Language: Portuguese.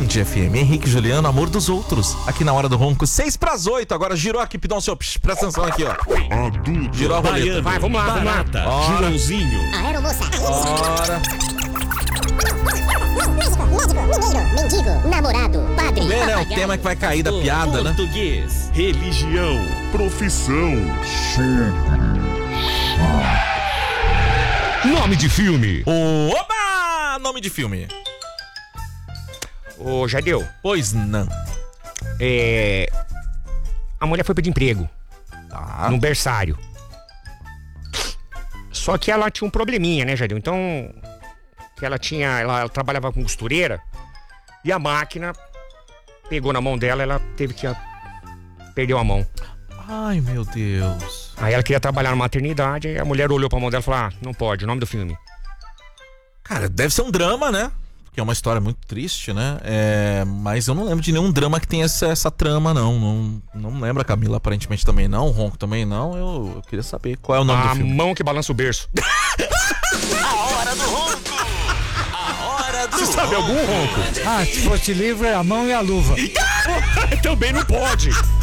Band FM. Henrique e Juliano, amor dos outros. Aqui na Hora do Ronco, 7:08. Agora girou aqui, Pidão, seu... Presta atenção aqui, ó. Girou a roleta. Baiano, vai, vamos lá, Barata, Joãozinho. Aeromoça. Bora. Médico, mineiro, mendigo, namorado, padre, Vê, né? O papagaio. tema que vai cair da piada, né? Português, religião, Profissão. nome de filme. Oba! Nome de filme. Ô, Jadeu, Pois não. a mulher foi pedir emprego Tá. num berçário. Só que ela tinha um probleminha, né, Jadeu? Então, que ela trabalhava com costureira e a máquina pegou na mão dela, ela teve que perdeu a mão. Ai, meu Deus. Aí ela queria trabalhar na maternidade, aí a mulher olhou pra mão dela e falou: não pode, o nome do filme. Cara, deve ser um drama, né? Porque é uma história muito triste, né? Mas eu não lembro de nenhum drama que tenha essa trama, não. Não lembro, a Camila aparentemente também não, o Ronco também não. Eu queria saber qual é o nome do A filme. mão que balança o berço. A Hora do Ronco. A Hora do Você sabe algum, Ronco? Se fosse livre, é a mão e a luva. Também não pode.